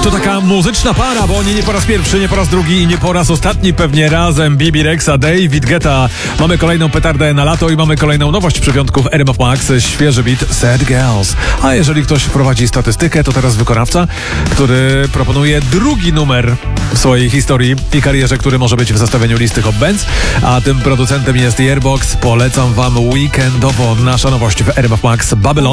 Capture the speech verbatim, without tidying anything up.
To taka muzyczna para, bo oni nie po raz pierwszy, nie po raz drugi i nie po raz ostatni pewnie razem. Bibi Rexha, David Guetta. Mamy kolejną petardę na lato i mamy kolejną nowość przy piątku w R M F Max. Świeży beat Sad Girls. A jeżeli ktoś prowadzi statystykę, to teraz wykonawca, który proponuje drugi numer w swojej historii i karierze, który może być w zestawieniu listy Hot Bands. A tym producentem jest Yearbox. Polecam wam weekendowo. Nasza nowość w R M F Max Babylon.